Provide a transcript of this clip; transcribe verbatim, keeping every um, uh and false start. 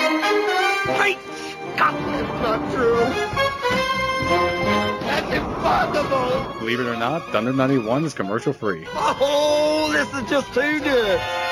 Great Scott! That's not true. That's impossible. Believe it or not, Thunder ninety-one is commercial free. Oh, this is just too good.